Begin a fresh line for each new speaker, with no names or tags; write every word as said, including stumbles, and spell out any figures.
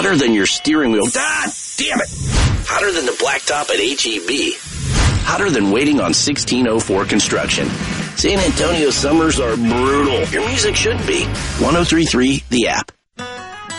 Hotter than your steering wheel. God damn it! Hotter than the blacktop at H E B. Hotter than waiting on sixteen oh four construction. San Antonio summers are brutal. Your music should be. one oh three point three, The App.